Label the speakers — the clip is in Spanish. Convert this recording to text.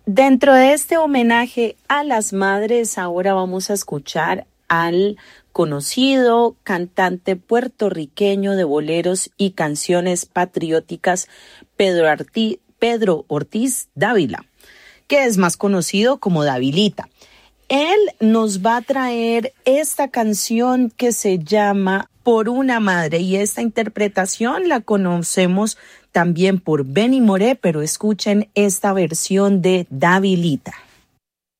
Speaker 1: Dentro de este homenaje a las madres, ahora vamos a escuchar al conocido cantante puertorriqueño de boleros y canciones patrióticas Pedro Ortiz Dávila, que es más conocido como Davilita. Él nos va a traer esta canción que se llama Por una madre, y esta interpretación la conocemos también por Benny Moré, pero escuchen esta versión de Davilita.